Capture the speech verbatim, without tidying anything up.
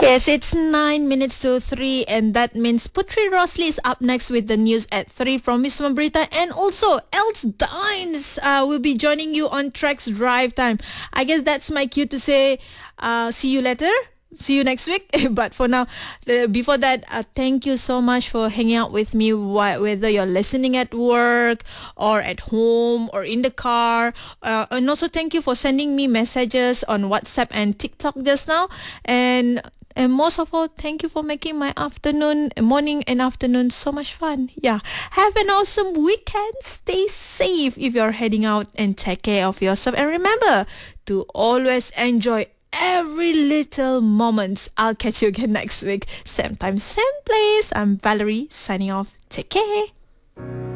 Yes, it's nine minutes to three, and that means Putri Rosli is up next with the news at three from Wisma Berita, and also Els Dines uh, will be joining you on Track's Drive Time. I guess that's my cue to say uh, see you later. See you next week. But for now, uh, before that, uh, thank you so much for hanging out with me, wh- whether you're listening at work or at home or in the car. Uh, and also thank you for sending me messages on WhatsApp and TikTok just now. And and most of all, thank you for making my afternoon, morning and afternoon so much fun. Yeah. Have an awesome weekend. Stay safe if you're heading out, and take care of yourself. And remember to always enjoy every little moments. I'll catch you again next week. Same time, same place. I'm Valerie signing off. Take care.